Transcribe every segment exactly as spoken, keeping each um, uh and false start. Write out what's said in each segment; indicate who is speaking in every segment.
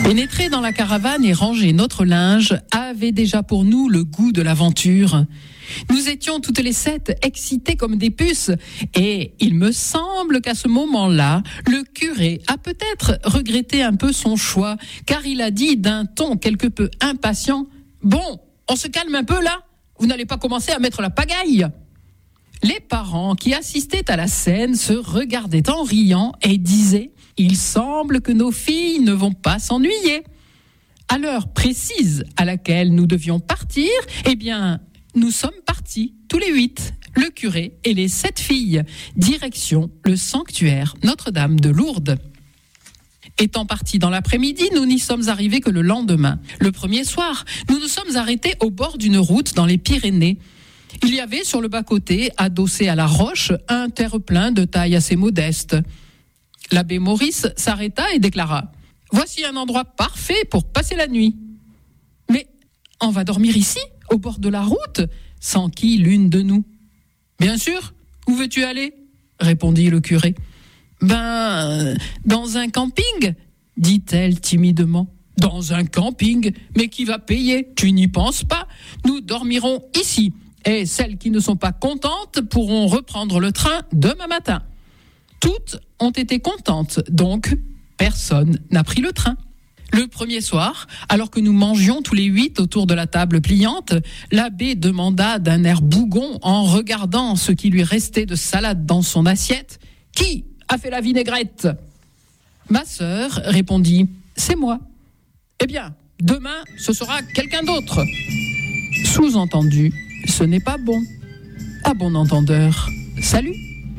Speaker 1: Pénétrer dans la caravane et ranger notre linge avait déjà pour nous le goût de l'aventure. Nous étions toutes les sept excitées comme des puces et il me semble qu'à ce moment-là, le curé a peut-être regretté un peu son choix car il a dit d'un ton quelque peu impatient « Bon, on se calme un peu là ? Vous n'allez pas commencer à mettre la pagaille ?» Les parents qui assistaient à la scène se regardaient en riant et disaient « Il semble que nos filles ne vont pas s'ennuyer. » À l'heure précise à laquelle nous devions partir, eh bien, nous sommes partis, tous les huit, le curé et les sept filles, direction le sanctuaire Notre-Dame de Lourdes. Étant partis dans l'après-midi, nous n'y sommes arrivés que le lendemain. Le premier soir, nous nous sommes arrêtés au bord d'une route dans les Pyrénées. Il y avait sur le bas-côté, adossé à la roche, un terre-plein de taille assez modeste. L'abbé Maurice s'arrêta et déclara « Voici un endroit parfait pour passer la nuit. »« Mais on va dormir ici, au bord de la route ?» s'enquit l'une de nous. « Bien sûr, où veux-tu aller ?» répondit le curé. « Ben, dans un camping ?» dit-elle timidement. « Dans un camping ? Mais qui va payer ? Tu n'y penses pas ? Nous dormirons ici, et celles qui ne sont pas contentes pourront reprendre le train demain matin. » Toutes ont été contentes, donc personne n'a pris le train. Le premier soir, alors que nous mangions tous les huit autour de la table pliante, l'abbé demanda d'un air bougon en regardant ce qui lui restait de salade dans son assiette « Qui a fait la vinaigrette ?» Ma sœur répondit « C'est moi. » « Eh bien, demain, ce sera quelqu'un d'autre. » Sous-entendu, ce n'est pas bon. À bon entendeur, salut.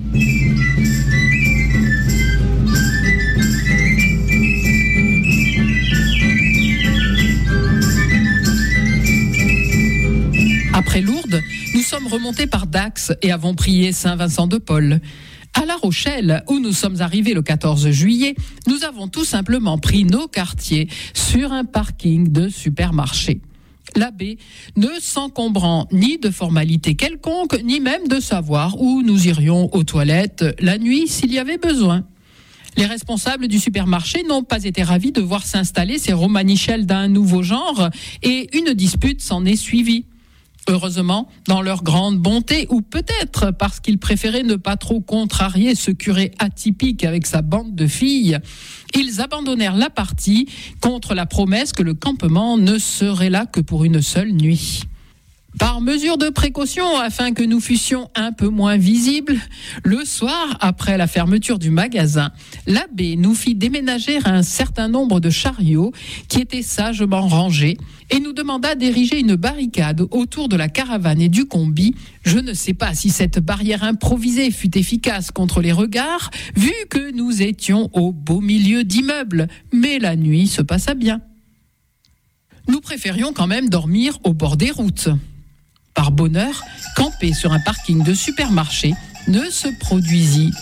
Speaker 1: Après Lourdes, nous sommes remontés par Dax et avons prié Saint-Vincent de Paul. À La Rochelle, où nous sommes arrivés le quatorze juillet, nous avons tout simplement pris nos quartiers sur un parking de supermarché. L'abbé, ne s'encombrant ni de formalités quelconques, ni même de savoir où nous irions aux toilettes la nuit s'il y avait besoin. Les responsables du supermarché n'ont pas été ravis de voir s'installer ces romanichels d'un nouveau genre et une dispute s'en est suivie. Heureusement, dans leur grande bonté, ou peut-être parce qu'ils préféraient ne pas trop contrarier ce curé atypique avec sa bande de filles, ils abandonnèrent la partie contre la promesse que le campement ne serait là que pour une seule nuit. Par mesure de précaution, afin que nous fussions un peu moins visibles, le soir, après la fermeture du magasin, l'abbé nous fit déménager un certain nombre de chariots qui étaient sagement rangés et nous demanda d'ériger une barricade autour de la caravane et du combi. Je ne sais pas si cette barrière improvisée fut efficace contre les regards, vu que nous étions au beau milieu d'immeubles, mais la nuit se passa bien. Nous préférions quand même dormir au bord des routes. Par bonheur, camper sur un parking de supermarché ne se produisit